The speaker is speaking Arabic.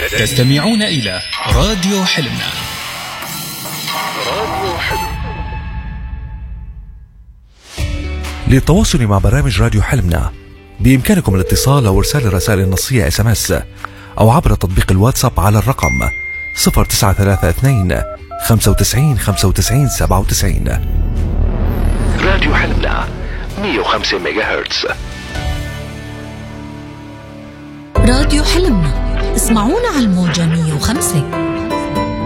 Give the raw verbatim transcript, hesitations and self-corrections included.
تستمعون إلى راديو حلمنا. راديو حلم. للتواصل مع برامج راديو حلمنا بإمكانكم الاتصال أو إرسال الرسائل النصية اس ام اس أو عبر تطبيق الواتساب على الرقم صفر تسعة ثلاثة اثنين خمسة وتسعين خمسة وتسعين سبعة وتسعين. راديو حلمنا مية وخمسة ميجا هرتز. راديو حلمنا، اسمعونا على الموجة مية وخمسة.